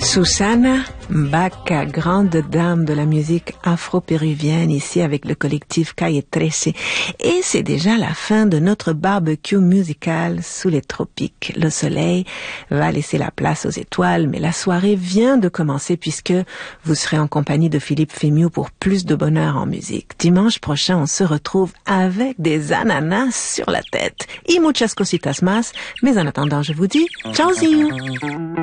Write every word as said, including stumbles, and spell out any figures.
Susana Baca, grande dame de la musique afro-péruvienne, ici avec le collectif Calle trece. Et c'est déjà la fin de notre barbecue musical sous les tropiques. Le soleil va laisser la place aux étoiles, mais la soirée vient de commencer puisque vous serez en compagnie de Philippe Fémiou pour plus de bonheur en musique. Dimanche prochain, on se retrouve avec des ananas sur la tête. Y muchas cositas más. Mais en attendant, je vous dis, ciao, see you.